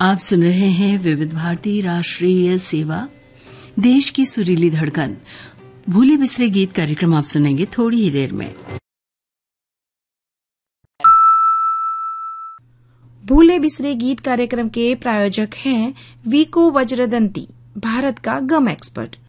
आप सुन रहे हैं विविध भारती राष्ट्रीय सेवा, देश की सुरीली धड़कन। भूले बिसरे गीत कार्यक्रम आप सुनेंगे थोड़ी ही देर में। भूले बिसरे गीत कार्यक्रम के प्रायोजक हैं वीको वज्रदंती, भारत का गम एक्सपर्ट।